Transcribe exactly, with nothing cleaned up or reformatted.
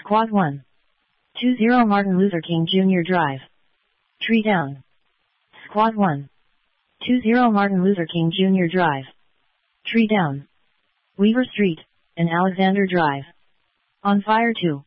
Squad one. two zero Martin Luther King Junior Drive. Tree down. Squad one. two zero Martin Luther King Junior Drive. Tree down. Weaver Street, and Alexander Drive. On fire two.